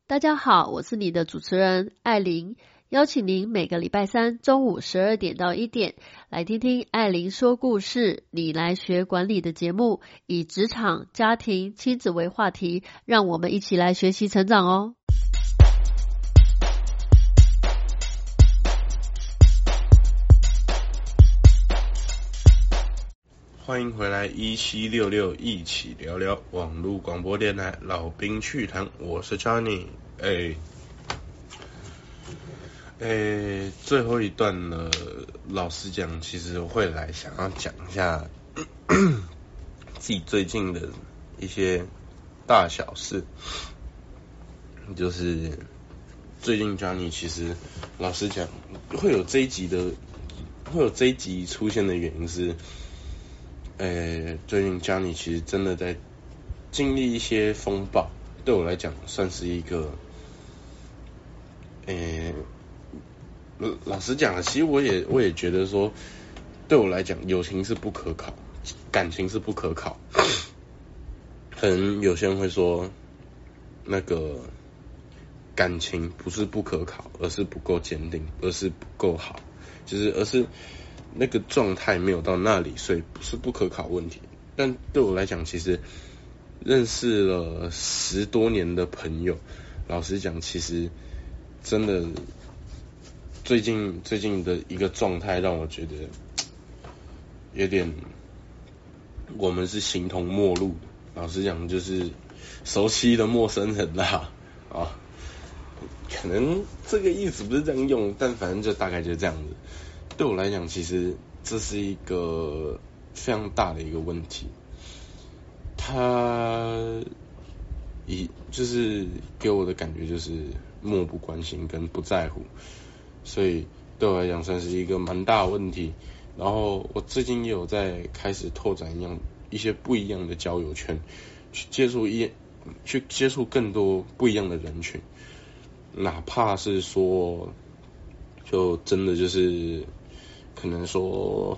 大家好，我是你的主持人艾琳，邀请您每个礼拜三中午12点到1点来听听艾琳说故事，你来学管理的节目，以职场、家庭、亲子为话题，让我们一起来学习成长哦。 欢迎回来1766一起聊聊网络广播电台老兵趣谈，我是 Johnny。最后一段呢，老实讲，其实我会来想要讲一下自己最近的一些大小事，就是最近 Johnny 其实老实讲会有这一集出现的原因是。最近 Johnny 其实真的在经历一些风暴，对我来讲算是一个，老实讲，其实我也觉得说，对我来讲，友情是不可靠，感情是不可靠。可能有些人会说，那个感情不是不可靠，而是不够坚定，而是不够好，而是。那个状态没有到那里，所以不是不可考问题。但对我来讲，其实认识了10多年的朋友，老实讲，其实真的最近的一个状态让我觉得有点，我们是形同陌路的。老实讲，就是熟悉的陌生人啦，可能这个意思不是这样用，但反正就大概就是这样子。对我来讲，其实这是一个非常大的一个问题，就是给我的感觉就是漠不关心跟不在乎，所以对我来讲算是一个蛮大的问题。然后我最近也有在开始拓展一些不一样的交友圈，去接触更多不一样的人群，哪怕是说就真的就是可能说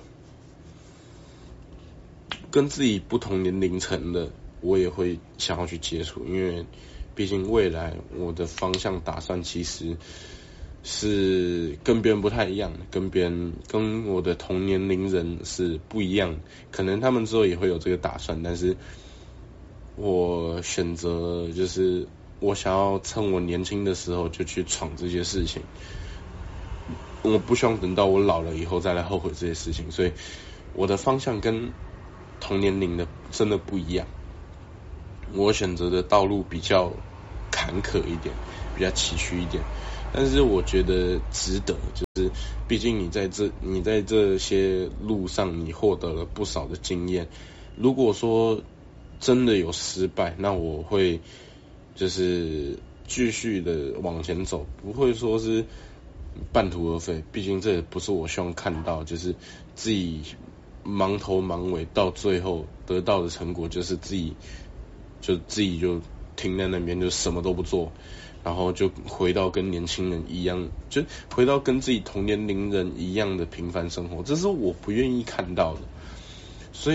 跟自己不同年龄层的，我也会想要去接触，因为毕竟未来我的方向打算其实是跟别人不太一样，跟我的同年龄人是不一样，可能他们之后也会有这个打算，但是我选择就是我想要趁我年轻的时候就去闯这些事情。我不希望等到我老了以后再来后悔这些事情，所以我的方向跟同年龄的真的不一样。我选择的道路比较坎坷一点，比较崎岖一点，但是我觉得值得，就是毕竟你在这些路上你获得了不少的经验。如果说真的有失败，那我会就是继续的往前走，不会说是半途而废，毕竟这也不是我希望看到，就是自己忙头忙尾，到最后得到的成果就是自己就停在那边，就什么都不做，然后就回到跟年轻人一样，就回到跟自己同年龄人一样的平凡生活，这是我不愿意看到的。所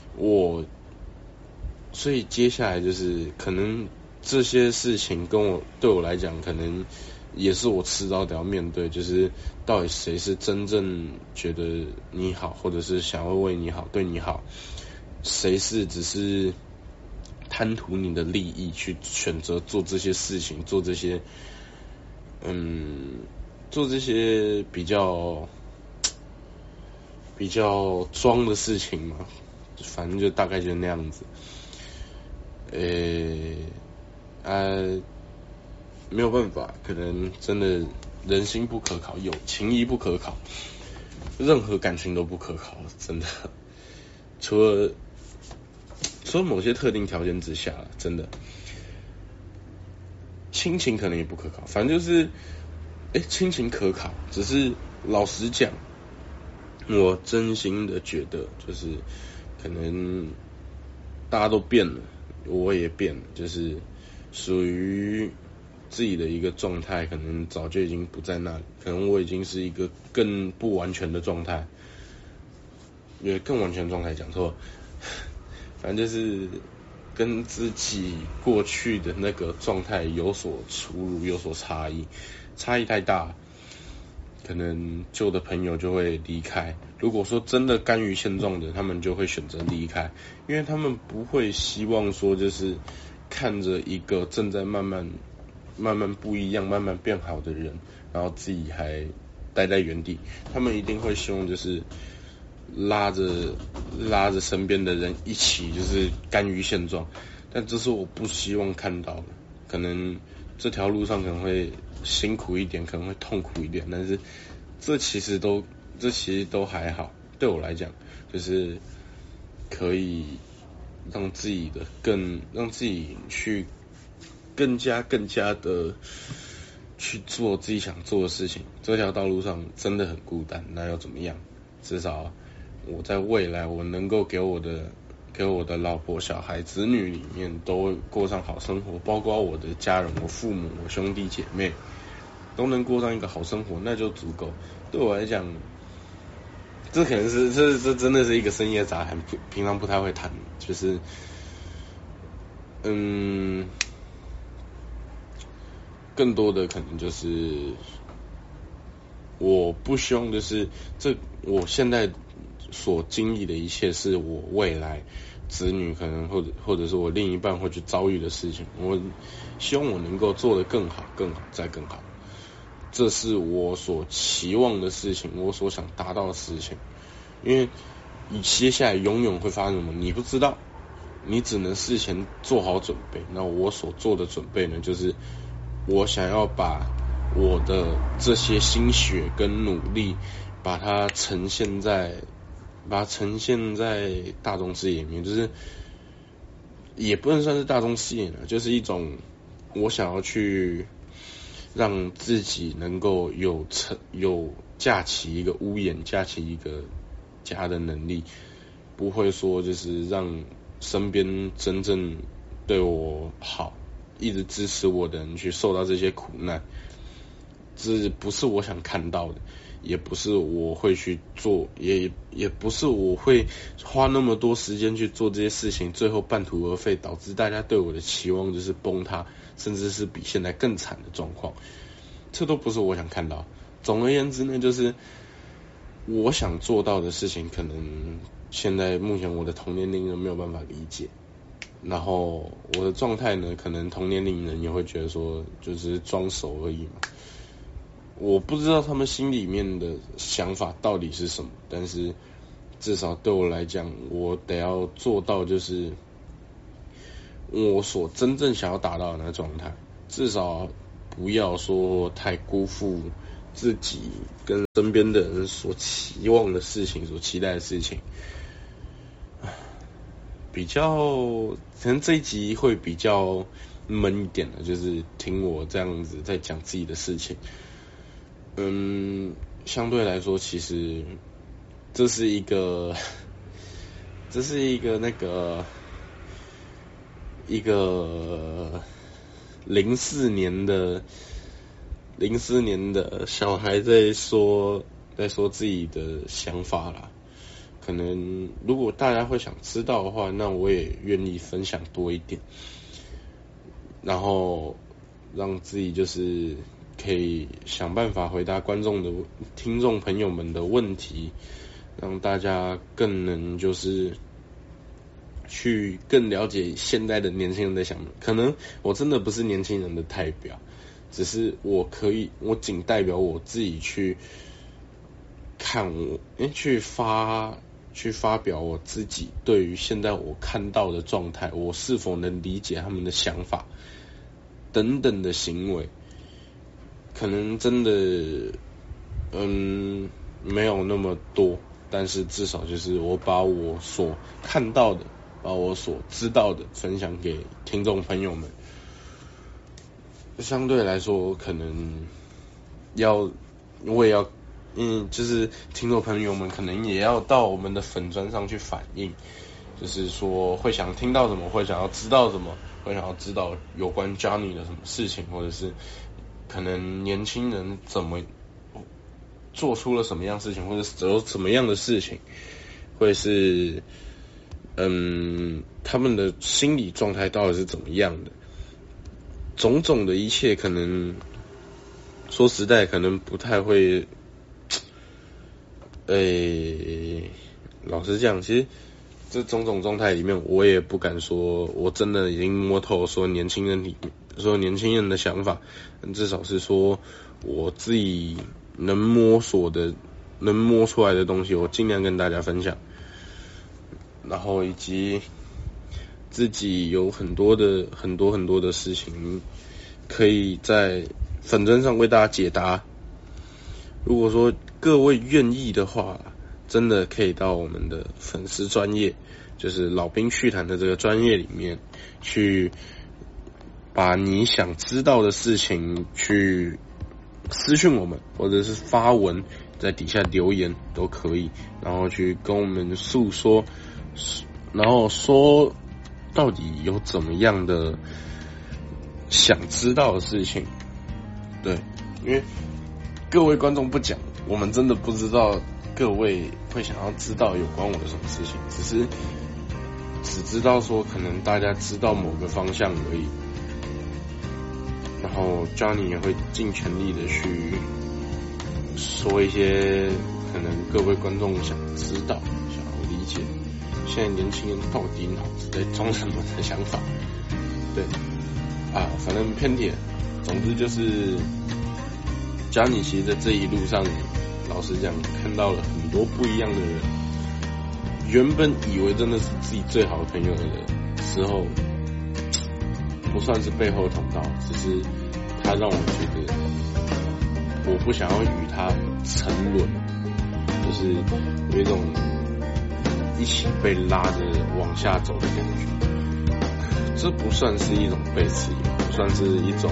以接下来就是可能这些事情对我来讲，可能也是我迟早得要面对，就是到底谁是真正觉得你好，或者是想要为你好，对你好，谁是只是贪图你的利益去选择做这些事情，做这些比较装的事情嘛，反正就大概就那样子。没有办法，可能真的人心不可靠，情谊不可靠，任何感情都不可靠，真的。除了某些特定条件之下，真的，亲情可能也不可靠，反正就是，亲情可靠，只是老实讲，我真心的觉得，就是可能大家都变了，我也变了，就是属于自己的一个状态，可能早就已经不在那里，可能我已经是一个更不完全的状态，更完全的状态讲错，反正就是跟自己过去的那个状态有所出入，有所差异太大，可能旧的朋友就会离开。如果说真的甘于现状的，他们就会选择离开，因为他们不会希望说就是看着一个正在慢慢不一样、慢慢变好的人，然后自己还待在原地。他们一定会希望就是拉着身边的人一起就是甘于现状，但这是我不希望看到的。可能这条路上可能会辛苦一点，可能会痛苦一点，但是这其实都还好。对我来讲，就是可以让自己去更加的去做自己想做的事情。这条道路上真的很孤单，那又怎么样？至少我在未来我能够给我的老婆、小孩、子女里面都过上好生活，包括我的家人、我父母、我兄弟姐妹都能过上一个好生活，那就足够。对我来讲，这可能是这真的是一个深夜杂谈，平常不太会谈，就是更多的可能就是我不希望就是我现在所经历的一切是我未来子女可能或者是我另一半会去遭遇的事情，我希望我能够做得更好再更好，这是我所期望的事情，我所想达到的事情。因为你接下来永远会发生什么你不知道，你只能事前做好准备。那我所做的准备呢，就是我想要把我的这些心血跟努力把它呈现在大众视野里面，就是也不能算是大众视野了，就是一种我想要去让自己能够有架起一个屋檐，架起一个家的能力，不会说就是让身边真正对我好一直支持我的人去受到这些苦难，这不是我想看到的，也不是我会去做，也不是我会花那么多时间去做这些事情，最后半途而废，导致大家对我的期望就是崩塌，甚至是比现在更惨的状况，这都不是我想看到。总而言之呢，就是我想做到的事情，可能现在目前我的同年龄人没有办法理解，然后我的状态呢，可能同年龄人也会觉得说就是装熟而已嘛。我不知道他们心里面的想法到底是什么，但是至少对我来讲，我得要做到就是我所真正想要达到的那个状态，至少不要说太辜负自己跟身边的人所期望的事情，所期待的事情。比较可能这一集会比较闷一点的，就是听我这样子在讲自己的事情。相对来说，其实这是一个那个一个04年的小孩在说自己的想法啦。可能如果大家会想知道的话，那我也愿意分享多一点，然后让自己就是可以想办法回答听众朋友们的问题，让大家更能就是去更了解现在的年轻人在想什么。可能我真的不是年轻人的代表，只是我仅代表我自己去看去发表我自己对于现在我看到的状态，我是否能理解他们的想法等等的行为。可能真的没有那么多，但是至少就是我把我所看到的，把我所知道的分享给听众朋友们。相对来说，可能我也要就是听众朋友们可能也要到我们的粉专上去反映，就是说会想听到什么，会想要知道什么，会想要知道有关 Johnny 的什么事情，或者是可能年轻人怎么做出了什么样的事情，或者有什么样的事情会是他们的心理状态到底是怎么样的，种种的一切可能说实在可能不太会，老实讲，其实这种种状态里面，我也不敢说我真的已经摸透所有年轻人的想法，至少是说我自己能摸出来的东西，我尽量跟大家分享。然后以及自己有很多的事情可以在粉专上为大家解答。如果说各位愿意的话，真的可以到我们的粉丝专页，就是老兵趣谈的这个专页里面去把你想知道的事情去私讯我们，或者是发文在底下留言都可以，然后去跟我们诉说，然后说到底有怎么样的想知道的事情。对，因为各位观众不讲，我们真的不知道各位会想要知道有关我的什么事情，只知道说可能大家知道某个方向而已。然后 Johnny 也会尽全力的去说一些可能各位观众想知道、想要理解，现在年轻人到底脑子在装什么的想法。对啊，反正偏题，总之就是 Johnny 其实在这一路上，老实讲看到了很多不一样的人，原本以为真的是自己最好的朋友的时候，不算是背后捅刀，只是他让我觉得我不想要与他沉沦，就是有一种一起被拉着往下走的感觉。这不算是一种背刺，不算是一种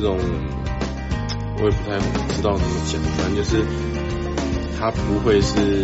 我也不太知道怎么讲，反正就是他不会是